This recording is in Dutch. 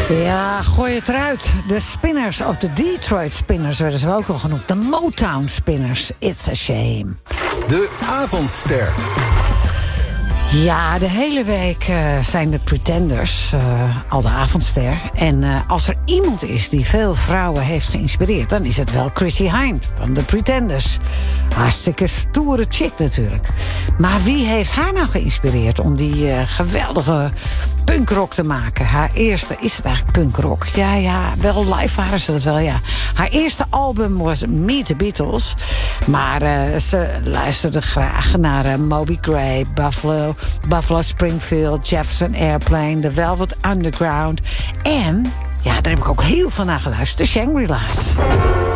Ja, gooi het eruit. De Spinners, of de Detroit Spinners werden ze ook wel genoemd. De Motown Spinners. It's a shame. De avondster. Ja, de hele week zijn de Pretenders al de avondster. En als er iemand is die veel vrouwen heeft geïnspireerd... dan is het wel Chrissie Hynde van de Pretenders. Hartstikke stoere chick natuurlijk. Maar wie heeft haar nou geïnspireerd om die geweldige punkrock te maken? Haar eerste, is het eigenlijk punkrock? Ja, wel live waren ze dat wel, ja. Haar eerste album was Meet the Beatles. Maar ze luisterde graag naar Moby Gray, Buffalo Springfield, Jefferson Airplane, The Velvet Underground. En, ja, daar heb ik ook heel veel naar geluisterd, de Shangri-La's.